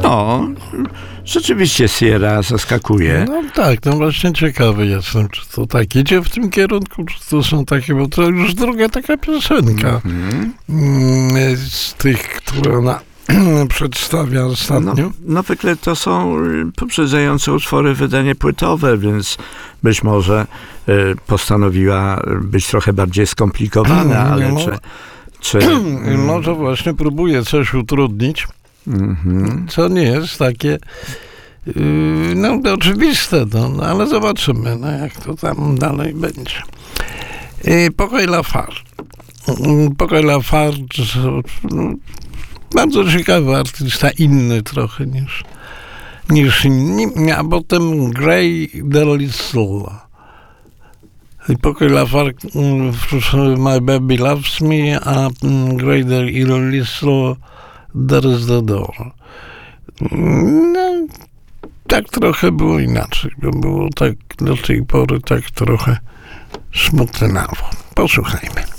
No, rzeczywiście Sierra zaskakuje. No tak, no właśnie ciekawy jestem, czy to tak idzie w tym kierunku, czy to są takie, bo to już druga taka piosenka z tych, które ona przedstawia ostatnio. No zwykle to są poprzedzające utwory wydanie płytowe, więc być może postanowiła być trochę bardziej skomplikowana, ale czy może właśnie próbuje coś utrudnić, co nie jest takie oczywiste, no, ale zobaczymy, jak to tam dalej będzie. Pokoj Lafarge. Pokoj Lafarge, bardzo ciekawy artysta, inny trochę niż inni, a potem Gray the Little. Pokoj Lafarge, My Baby Loves Me, a Gray the Little, There's the Door. No, tak trochę było inaczej, bo było tak do tej pory tak trochę smutnawo. Posłuchajmy.